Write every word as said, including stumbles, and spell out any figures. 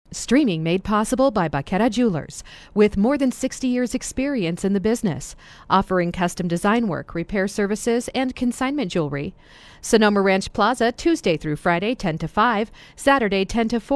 Streaming made possible by Baqueta Jewelers, with more than sixty years experience in the business, offering custom design work, repair services, and consignment jewelry. Sonoma Ranch Plaza, Tuesday through Friday, ten to five, Saturday, ten to four.